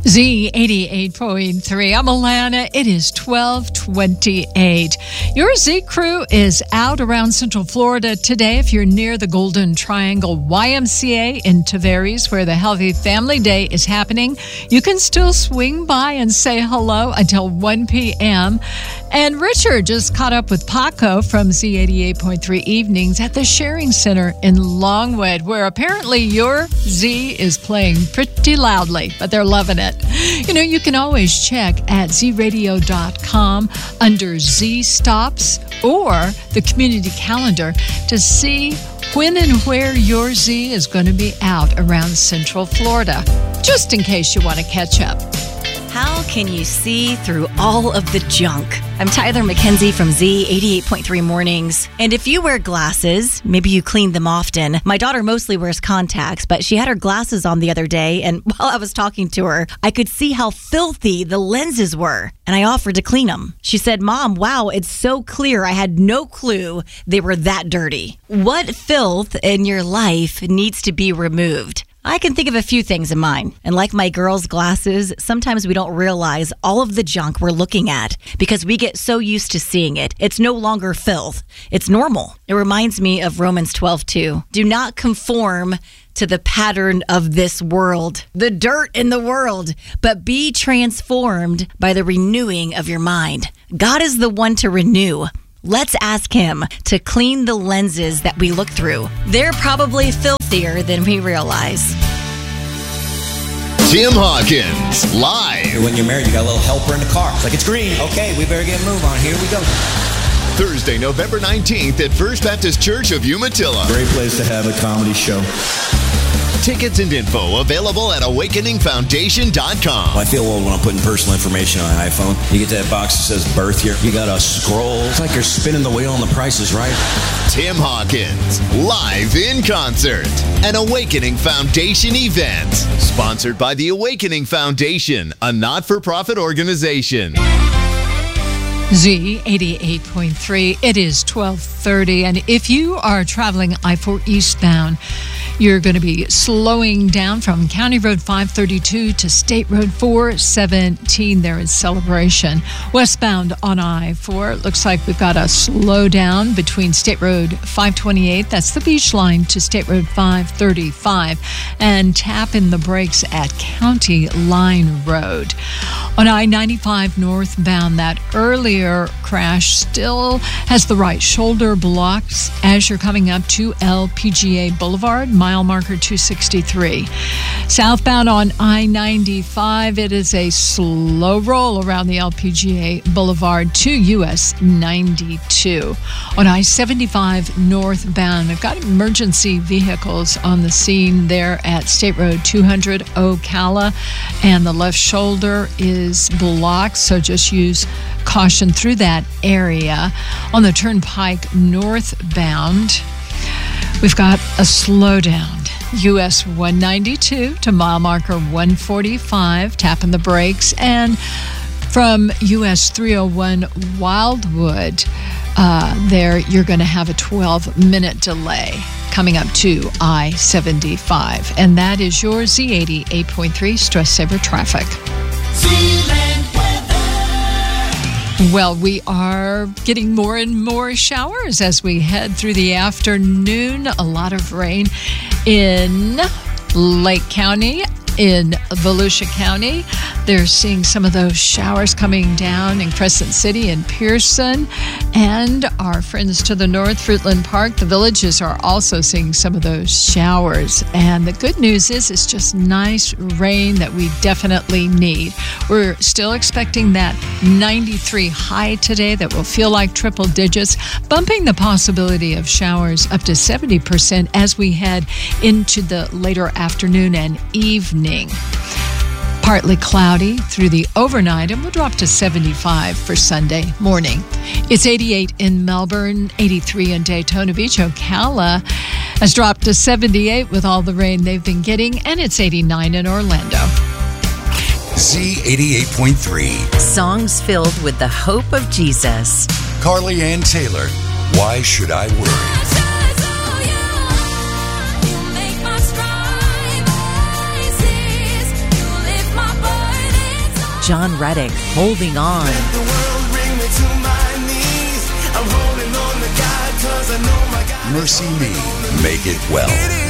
Z88.3. I'm Alana. It is 12:28. Your Z Crew is out around Central Florida today. If you're near the Golden Triangle YMCA in Tavares, where the Healthy Family Day is happening, you can still swing by and say hello until 1 p.m. And Richard just caught up with Paco from Z88.3 Evenings at the Sharing Center in Longwood, where apparently your Z is playing pretty loudly, but they're loving it. You know, you can always check at zradio.com under Z Stops or the community calendar to see when and where your Z is going to be out around Central Florida, just in case you want to catch up. How can you see through all of the junk? I'm Tyler McKenzie from Z88.3 Mornings. And if you wear glasses, maybe you clean them often. My daughter mostly wears contacts, but she had her glasses on the other day, and while I was talking to her, I could see how filthy the lenses were, and I offered to clean them. She said, "Mom, wow, it's so clear. I had no clue they were that dirty." What filth in your life needs to be removed? I can think of a few things in mind. And like my girls' glasses, sometimes we don't realize all of the junk we're looking at because we get so used to seeing it. It's no longer filth. It's normal. It reminds me of Romans 12:2. Do not conform to the pattern of this world, the dirt in the world, but be transformed by the renewing of your mind. God is the one to renew. Let's ask him to clean the lenses that we look through. They're probably filthier than we realize. Tim Hawkins, live. When you're married, you got a little helper in the car. It's like, it's green. Okay, we better get a move on. Here we go. Thursday, November 19th at First Baptist Church of Umatilla. Great place to have a comedy show. Tickets and info available at awakeningfoundation.com. I feel old when I'm putting personal information on an iPhone. You get that box that says birth year. You got to scroll. It's like you're spinning the wheel and the price is right. Tim Hawkins, live in concert. An Awakening Foundation event. Sponsored by the Awakening Foundation, a not-for-profit organization. Z88.3. It is 12:30, and if you are traveling I-4 eastbound, you're going to be slowing down from County Road 532 to State Road 417 there in Celebration. Westbound on I-4, it looks like we've got a slowdown between State Road 528, that's the beach line, to State Road 535, and tap in the brakes at County Line Road. On I-95 northbound, that earlier crash still has the right shoulder blocked as you're coming up to LPGA Boulevard, mile marker 263. Southbound on I-95, it is a slow roll around the LPGA Boulevard to US 92. On I-75 northbound, we've got emergency vehicles on the scene there at State Road 200 Ocala, and the left shoulder is blocked, so just use caution through that area. On the Turnpike northbound, we've got a slowdown. US 192 to mile marker 145, tapping the brakes. And from US 301 Wildwood, there you're going to have a 12-minute delay coming up to I-75. And that is your Z88.3 Stress Saver Traffic. Well, we are getting more and more showers as we head through the afternoon. A lot of rain in Lake County, in Volusia County. They're seeing some of those showers coming down in Crescent City and Pearson. And our friends to the north, Fruitland Park, the Villages, are also seeing some of those showers. And the good news is it's just nice rain that we definitely need. We're still expecting that 93 high today that will feel like triple digits, bumping the possibility of showers up to 70% as we head into the later afternoon and evening. Partly cloudy through the overnight, and we'll drop to 75 for Sunday morning. It's 88 in Melbourne, 83 in Daytona Beach. Ocala has dropped to 78 with all the rain they've been getting, and it's 89 in Orlando. Z88.3. Songs filled with the hope of Jesus. Carly Ann Taylor. Why should I worry? John Reddick, Holding On. Mercy Me, Make It Well.